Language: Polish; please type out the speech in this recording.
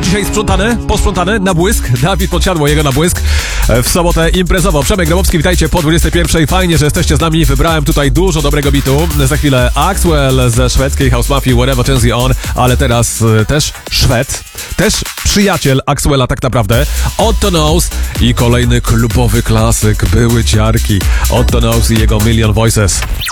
dzisiaj posprzątane na błysk. Dawid Podsiadło, jego na błysk. W sobotę imprezowo. Przemek Grabowski, witajcie po 21. Fajnie, że jesteście z nami. Wybrałem tutaj dużo dobrego bitu. Za chwilę Axwell ze szwedzkiej House Mafii, Whatever Turns You On, ale teraz też Szwed, też przyjaciel Axwella tak naprawdę, Otto Knows i kolejny klubowy klasyk, były ciarki, Otto Knows i jego Million Voices.